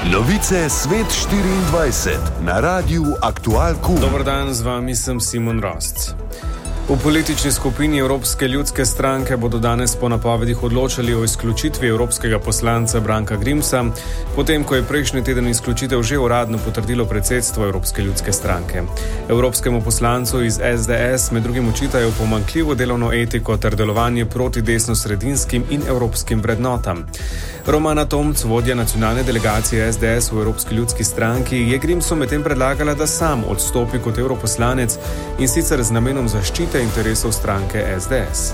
Novice Svet 24 na Radiu Aktual Q. Dobar dan, z vami sem Simon Rosc. V politični skupini Evropske ljudske stranke bodo danes po napovedih odločali o izključitvi evropskega poslanca Branka Grimsa, potem ko je prejšnji teden izključitev že uradno potrdilo predsedstvo Evropske ljudske stranke. Evropskemu poslancu iz SDS med drugim očitajo pomanjkljivo delovno etiko ter delovanje proti desnosredinskim in evropskim vrednotam. Romana Tomc, vodja nacionalne delegacije SDS v Evropski ljudski stranki, je Grimsu medtem predlagala, da sam odstopi kot evroposlanec in sicer z namenom zaščite interesov stranke SDS.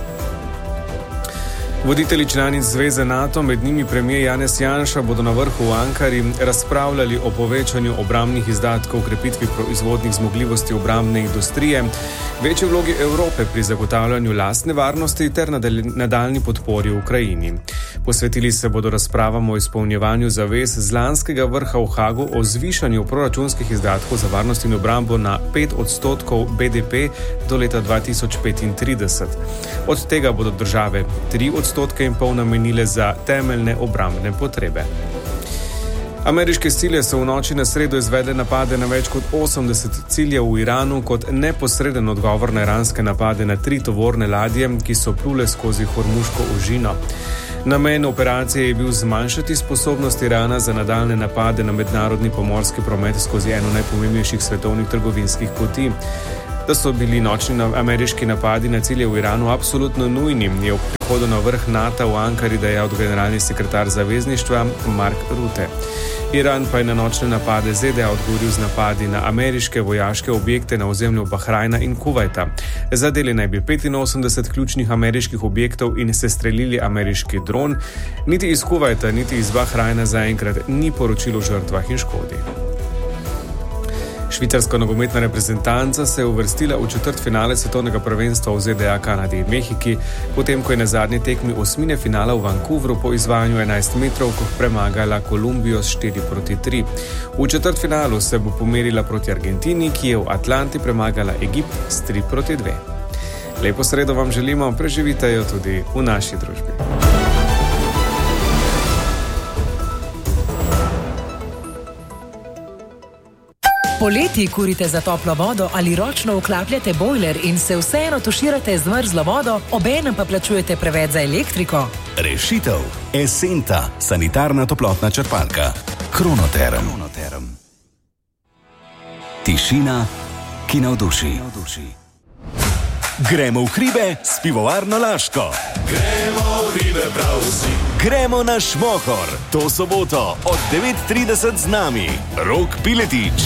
Voditelji članic Zveze NATO, med njimi premier Janez Janša, bodo na vrhu v Ankari razpravljali o povečanju obrambnih izdatkov, krepitvi proizvodnih zmogljivosti obrambne industrije, večji vlogi Evrope pri zagotavljanju lastne varnosti ter nadaljnji podpori Ukrajini. Posvetili se bodo razpravam o izpolnjevanju zavez z lanskega vrha v Hagu o zvišanju proračunskih izdatkov za varnost in obrambo na 5% BDP do leta 2035. Od tega bodo države 3,5% namenile za temeljne obrambne potrebe. Ameriške sile so v noči na sredo izvedle napade na več kot 80 ciljev v Iranu kot neposreden odgovor na iranske napade na 3 tovorne ladje, ki so plule skozi Hormuško ožino. Namen operacije je bil zmanjšati sposobnost Irana za nadaljne napade na mednarodni pomorski promet skozi eno najpomembnejših svetovnih trgovinskih poti. Da so bili nočni ameriški napadi na cilje v Iranu absolutno nujni, je ob prihodu na vrh NATO v Ankari dejal generalni sekretar zavezništva Mark Rutte. Iran pa je na nočne napade ZDA odgovoril z napadi na ameriške vojaške objekte na ozemlju Bahrajna in Kuvajta. Zadeli naj bi 85 ključnih ameriških objektov in sestrelili ameriški dron. Niti iz Kuvajta, niti iz Bahrajna zaenkrat ni poročilo o žrtvah in škodi. Švicarska nogometna reprezentanca se je uvrstila v četrtfinale svetovnega prvenstva v ZDA, Kanadi in Mehiki, potem ko je na zadnji tekmi osmine finala v Vancouvru po izvajanju 11 metrovk premagala Kolumbijo s 4-3. V četrtfinalu se bo pomerila proti Argentini, ki je v Atlanti premagala Egipt s 3-2. Lepo sredo vam želimo, preživite jo tudi v naši družbi. Poleti kurite za toplo vodo ali ročno vklapljate bojler in se vseeno tuširate z mrzlo vodo, obenem pa plačujete preveč za elektriko? Rešitev. Esenta, sanitarna toplotna črpalka. Kronoterm. Tišina, ki navduši. Gremo v hribe s pivovarno Laško. Gremo v hribe prav vsi. Gremo na Šmohor. To soboto od 9:30 z nami. Rok Piletič.